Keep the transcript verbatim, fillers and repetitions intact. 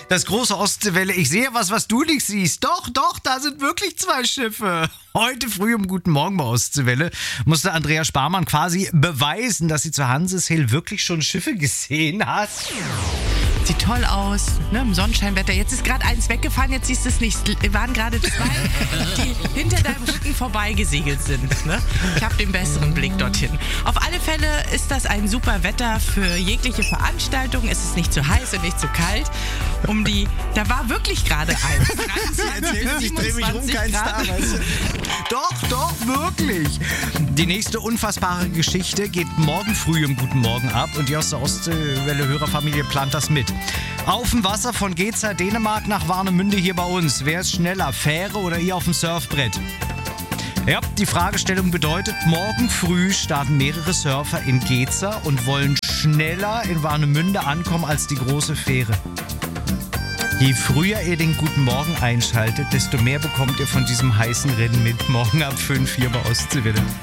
Das große Ostseewelle, ich sehe was, was du nicht siehst. Doch, doch, da sind wirklich zwei Schiffe. Heute früh um Guten Morgen bei Ostseewelle musste Andrea Sparmann quasi beweisen, dass sie zu Hanseshehl wirklich schon Schiffe gesehen hat. Sieht toll aus, ne, im Sonnenscheinwetter. Jetzt ist gerade eins weggefahren, jetzt siehst du es nicht. Es waren gerade zwei, die hinter deinem Rücken vorbeigesegelt sind. Ne? Ich habe den besseren Blick dorthin. Auf alle Fälle ist das ein super Wetter für jegliche Veranstaltung. Es ist nicht zu heiß und nicht zu kalt. Um die, da war wirklich gerade eins. Ich drehe mich rum, kein Star. Doch, doch, wirklich. Die nächste unfassbare Geschichte geht morgen früh um Guten Morgen ab und die aus der Ostseewelle-Hörerfamilie plant das mit. Auf dem Wasser von Geza, Dänemark nach Warnemünde hier bei uns. Wer ist schneller, Fähre oder ihr auf dem Surfbrett? Ja, die Fragestellung bedeutet, morgen früh starten mehrere Surfer in Geza und wollen schneller in Warnemünde ankommen als die große Fähre. Je früher ihr den Guten Morgen einschaltet, desto mehr bekommt ihr von diesem heißen Rennen mit. Morgen ab fünf hier bei Ostseewelle.